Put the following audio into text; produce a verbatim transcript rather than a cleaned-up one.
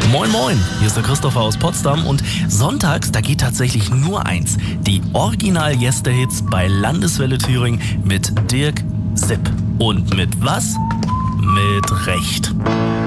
Moin Moin, hier ist der Christopher aus Potsdam und sonntags, da geht tatsächlich nur eins. Die Original-Yester-Hits bei Landeswelle Thüringen mit Dirk Sipp. Und mit was? Mit Recht.